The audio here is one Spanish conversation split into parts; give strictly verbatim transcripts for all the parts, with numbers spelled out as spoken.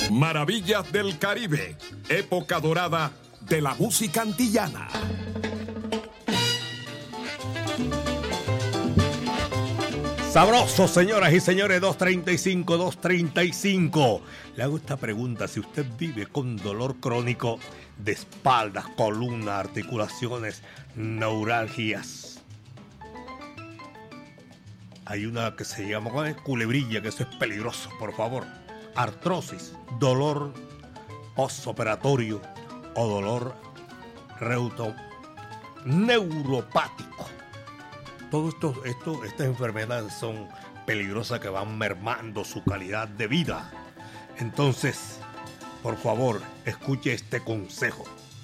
Maravillas del Caribe, época dorada de la música antillana. Sabroso, señoras y señores, dos treinta y cinco, dos treinta y cinco. Le hago esta pregunta: si usted vive con dolor crónico de espaldas, columna, articulaciones, neuralgias. Hay una que se llama culebrilla, que eso es peligroso, por favor. Artrosis, dolor postoperatorio o dolor reuto neuropático. Todas esto, esto, estas enfermedades son peligrosas, que van mermando su calidad de vida. Entonces, por favor, escuche este consejo.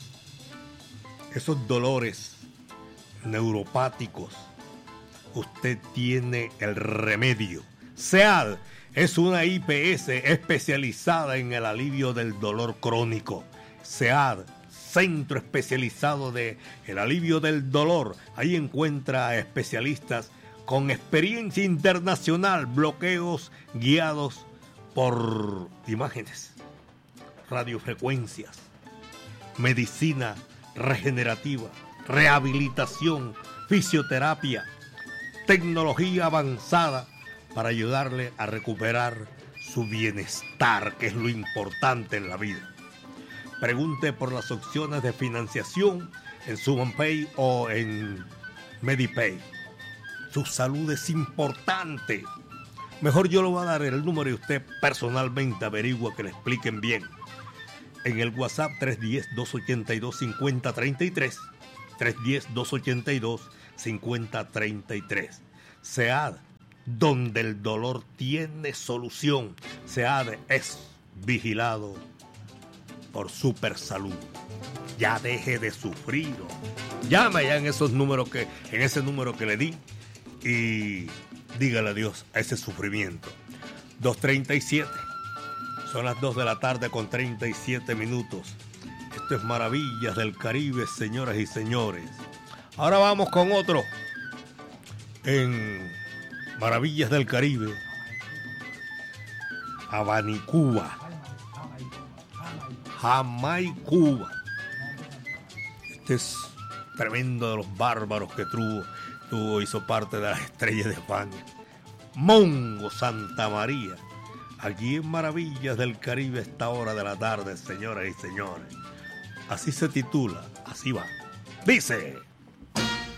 Esos dolores neuropáticos, usted tiene el remedio. SEAD es una I P S especializada en el alivio del dolor crónico. SEAD, Centro Especializado de el Alivio del Dolor. Ahí encuentra a especialistas con experiencia internacional, bloqueos guiados por imágenes, radiofrecuencias, medicina regenerativa, rehabilitación, fisioterapia, tecnología avanzada para ayudarle a recuperar su bienestar, que es lo importante en la vida. Pregunte por las opciones de financiación en SubanPay o en Medipay. Su salud es importante. Mejor yo le voy a dar el número y usted personalmente averigua, que le expliquen bien. En el WhatsApp tres uno cero, dos ocho dos, cinco cero tres tres, tres uno cero, dos ocho dos, cinco cero tres tres. SEAD, donde el dolor tiene solución. SEAD es vigilado por Super Salud. Ya deje de sufrir. Llame ya en esos números que, en ese número que le di, y dígale adiós a ese sufrimiento. dos treinta y siete. Son las dos de la tarde con treinta y siete minutos. Esto es Maravillas del Caribe, señoras y señores. Ahora vamos con otro. En Maravillas del Caribe, Habanicuba, Jamaicuba. Este es tremendo, de los bárbaros que tuvo, tuvo hizo parte de las estrellas de España. Mongo Santa María, aquí en Maravillas del Caribe, a esta hora de la tarde, señoras y señores. Así se titula, así va. Dice...